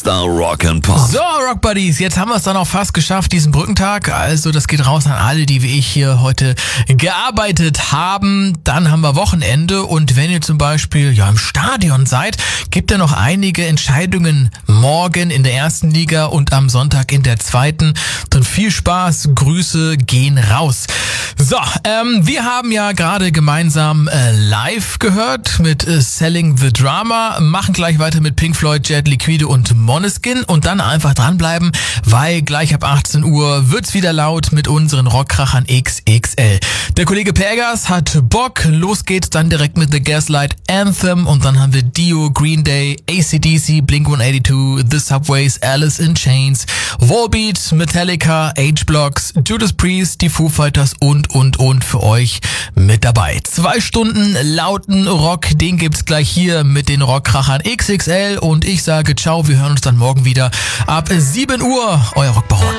Mr. Rock'n'Pop. So, Rock Buddies, jetzt haben wir es dann auch fast geschafft, diesen Brückentag. Also das geht raus an alle, die wie ich hier heute gearbeitet haben. Dann haben wir Wochenende und wenn ihr zum Beispiel im Stadion seid, gibt es noch einige Entscheidungen morgen in der ersten Liga und am Sonntag in der zweiten. Dann viel Spaß, Grüße gehen raus. So, wir haben ja gerade gemeinsam live gehört mit Selling the Drama, machen gleich weiter mit Pink Floyd, Jet Liquide und Måneskin und dann einfach dranbleiben, weil gleich ab 18 Uhr wird's wieder laut mit unseren Rockkrachern XXL. Der Kollege Pergas hat Bock, los geht's dann direkt mit The Gaslight Anthem und dann haben wir Dio, Green Day, AC/DC, Blink-182, The Subways, Alice in Chains, Volbeat, Metallica, H-Blocks, Judas Priest, die Foo Fighters und für euch mit dabei. 2 Stunden lauten Rock, den gibt's gleich hier mit den Rockkrachern XXL und ich sage ciao, wir hören uns dann morgen wieder ab 7 Uhr, euer Rockbaron.